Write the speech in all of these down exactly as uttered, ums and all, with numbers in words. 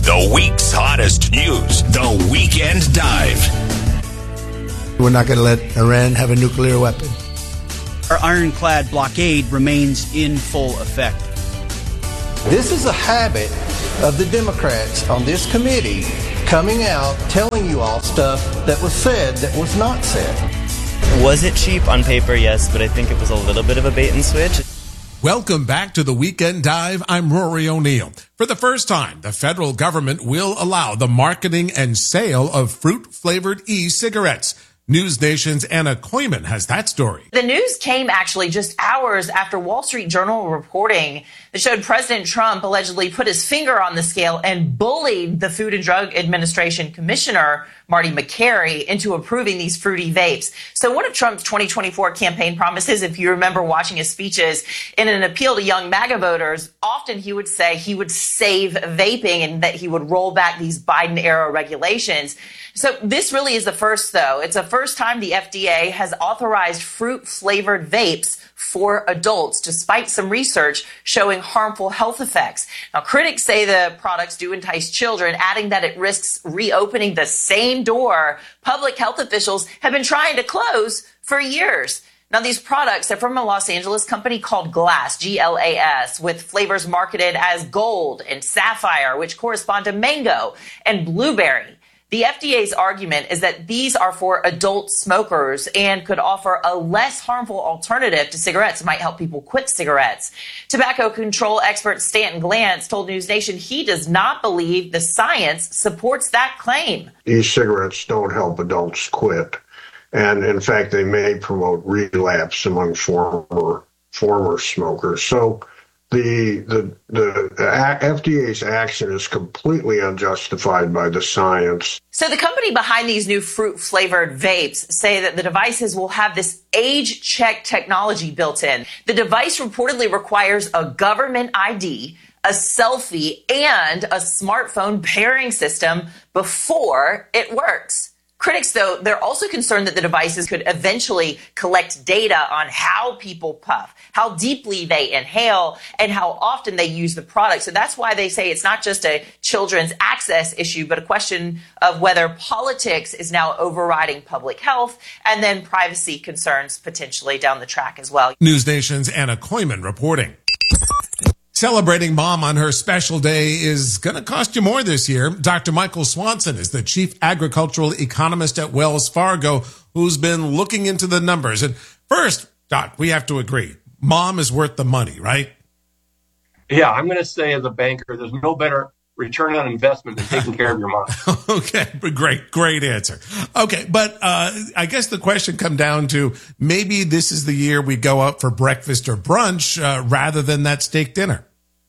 The week's hottest news, The Weekend Dive. We're not going to let Iran have a nuclear weapon. Our ironclad blockade remains in full effect. This is a habit of the Democrats on this committee coming out, telling you all stuff that was said that was not said. Was it cheap on paper? Yes, but I think it was a little bit of a bait and switch. Welcome back to the Weekend Dive. I'm Rory O'Neill. For the first time, the federal government will allow the marketing and sale of fruit-flavored e-cigarettes. News Nation's Anna Koyman has that story. The news came actually just hours after Wall Street Journal reporting that showed President Trump allegedly put his finger on the scale and bullied the Food and Drug Administration Commissioner, Marty McCary, into approving these fruity vapes. So one of Trump's twenty twenty-four campaign promises, if you remember watching his speeches in an appeal to young MAGA voters, often he would say he would save vaping and that he would roll back these Biden-era regulations. So this really is the first, though. It's the first time the F D A has authorized fruit-flavored vapes for adults, despite some research showing harmful health effects. Now, critics say the products do entice children, adding that it risks reopening the same door public health officials have been trying to close for years. Now, these products are from a Los Angeles company called Glass, G L A S, with flavors marketed as gold and sapphire, which correspond to mango and blueberry. The F D A's argument is that these are for adult smokers and could offer a less harmful alternative to cigarettes. It might help people quit cigarettes. Tobacco control expert Stanton Glantz told News Nation he does not believe the science supports that claim. E-cigarettes don't help adults quit. And in fact, they may promote relapse among former former smokers. So The, the the F D A's action is completely unjustified by the science. So the company behind these new fruit-flavored vapes say that the devices will have this age-check technology built in. The device reportedly requires a government I D, a selfie, and a smartphone pairing system before it works. Critics, though, they're also concerned that the devices could eventually collect data on how people puff, how deeply they inhale, and how often they use the product. So that's why they say it's not just a children's access issue, but a question of whether politics is now overriding public health and then privacy concerns potentially down the track as well. News Nation's Anna Koyman reporting. Celebrating mom on her special day is going to cost you more this year. Doctor Michael Swanson is the chief agricultural economist at Wells Fargo, who's been looking into the numbers. And first, Doc, we have to agree, mom is worth the money, right? Yeah, I'm going to say as a banker, there's no better return on investment than taking care of your mom. Okay, great, great answer. Okay, but uh, I guess the question come down to maybe this is the year we go out for breakfast or brunch uh, rather than that steak dinner.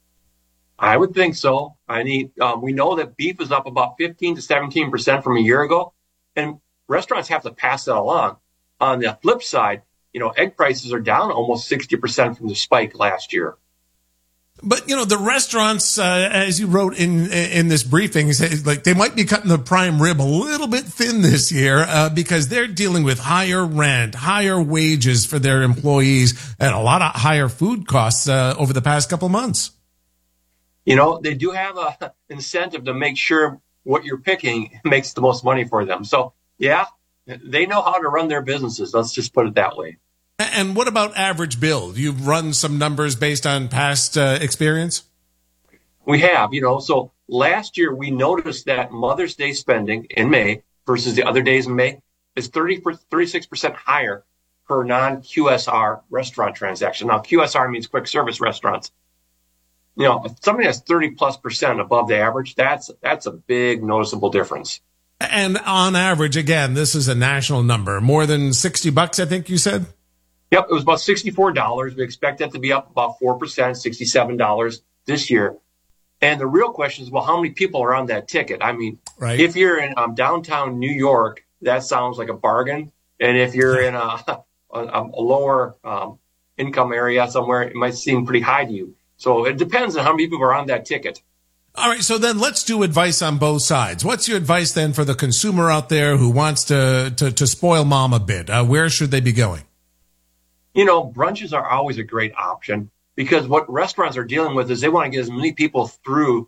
I would think so. I need. Um, we know that beef is up about fifteen to seventeen percent from a year ago, and restaurants have to pass that along. On the flip side, you know, egg prices are down almost sixty percent from the spike last year. But, you know, the restaurants, uh, as you wrote in in this briefing, say, like they might be cutting the prime rib a little bit thin this year uh, because they're dealing with higher rent, higher wages for their employees, and a lot of higher food costs uh, over the past couple of months. You know, they do have a incentive to make sure what you're picking makes the most money for them. So, yeah, they know how to run their businesses. Let's just put it that way. And what about average bill? You've run some numbers based on past uh, experience? We have, you know, so last year we noticed that Mother's Day spending in May versus the other days in May is thirty, thirty-six percent higher per non-Q S R restaurant transaction. Now, Q S R means quick service restaurants. You know, if somebody has thirty plus percent above the average, that's that's a big noticeable difference. And on average, again, this is a national number, more than sixty bucks, I think you said? Yep, it was about sixty-four dollars. We expect that to be up about four percent, sixty-seven dollars this year. And the real question is, well, how many people are on that ticket? I mean, right. If you're in um, downtown New York, that sounds like a bargain. And if you're in a, a, a lower um, income area somewhere, it might seem pretty high to you. So it depends on how many people are on that ticket. All right, so then let's do advice on both sides. What's your advice then for the consumer out there who wants to to, to spoil mom a bit? Uh, where should they be going? You know, brunches are always a great option because what restaurants are dealing with is they want to get as many people through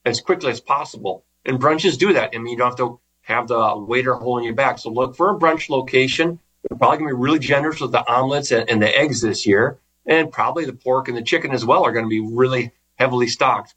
as quickly as possible. And brunches do that. I mean, you don't have to have the waiter holding you back. So look for a brunch location. They're probably going to be really generous with the omelets and, and the eggs this year. And probably the pork and the chicken as well are going to be really heavily stocked.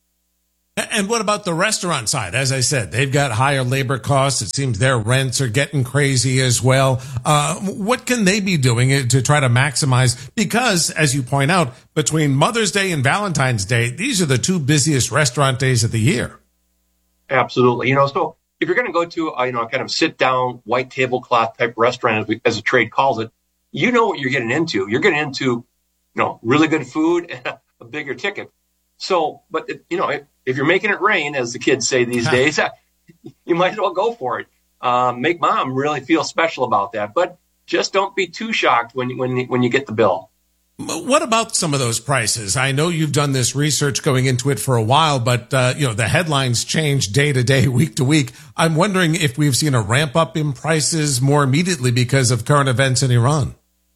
And what about the restaurant side? As I said, they've got higher labor costs. It seems their rents are getting crazy as well. Uh, what can they be doing to try to maximize? Because, as you point out, between Mother's Day and Valentine's Day, these are the two busiest restaurant days of the year. Absolutely. You know, so if you're going to go to a, you know, kind of sit down, white tablecloth type restaurant, as, we, as the trade calls it, you know what you're getting into. You're getting into, you know, really good food and a, a bigger ticket. So, but, you know, if, if you're making it rain, as the kids say these days, you might as well go for it. Um, make mom really feel special about that. But just don't be too shocked when, when, when you get the bill. What about some of those prices? I know you've done this research going into it for a while, but, uh, you know, the headlines change day to day, week to week. I'm wondering if we've seen a ramp up in prices more immediately because of current events in Iran.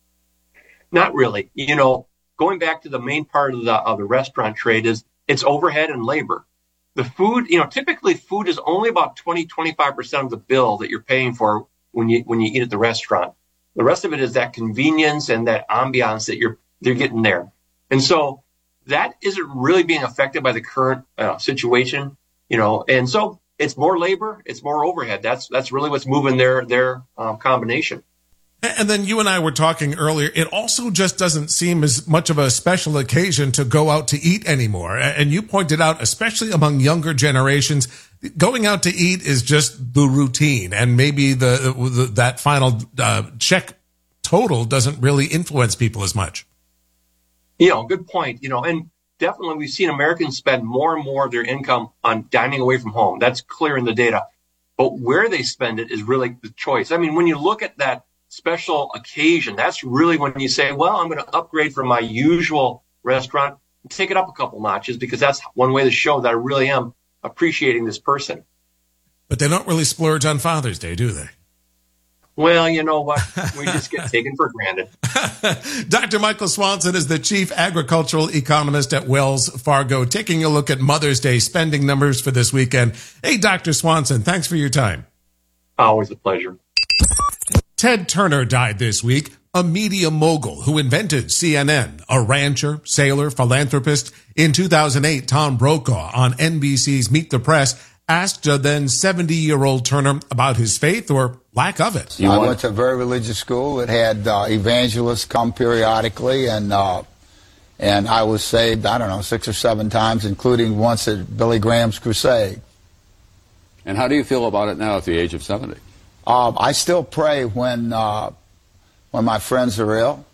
Not really. You know, going back to the main part of the of the restaurant trade is it's overhead and labor. The food, you know, typically food is only about twenty, twenty-five percent of the bill that you're paying for when you when you eat at the restaurant. The rest of it is that convenience and that ambiance that you're they're getting there. And so that isn't really being affected by the current uh, situation, you know, and so it's more labor, it's more overhead. That's that's really what's moving their their um, combination. And then you and I were talking earlier, it also just doesn't seem as much of a special occasion to go out to eat anymore. And you pointed out, especially among younger generations, going out to eat is just the routine. And maybe the, the that final uh, check total doesn't really influence people as much. You know, good point. You know, and definitely we've seen Americans spend more and more of their income on dining away from home. That's clear in the data. But where they spend it is really the choice. I mean, when you look at that special occasion, that's really when you say, well, I'm going to upgrade from my usual restaurant and take it up a couple notches, because that's one way to show that I really am appreciating this person. But they don't really splurge on Father's Day, do they? Well, you know what? We just get taken for granted. Doctor Michael Swanson is the chief agricultural economist at Wells Fargo, taking a look at Mother's Day spending numbers for this weekend. Hey, Doctor Swanson, thanks for your time. Always a pleasure. Ted Turner died this week, a media mogul who invented C N N, a rancher, sailor, philanthropist. In two thousand eight, Tom Brokaw on N B C's Meet the Press asked a then seventy-year-old Turner about his faith or lack of it. I went to a very religious school. It had uh, evangelists come periodically, and uh, and I was saved, I don't know, six or seven times, including once at Billy Graham's crusade. And how do you feel about it now at the age of seventy? Uh, I still pray when uh, when my friends are ill.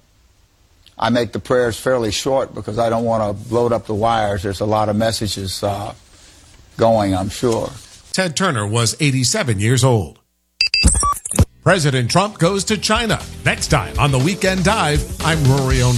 I make the prayers fairly short because I don't want to load up the wires. There's a lot of messages uh, going, I'm sure. Ted Turner was eighty-seven years old. President Trump goes to China. Next time on the Weekend Dive, I'm Rory O'Neill.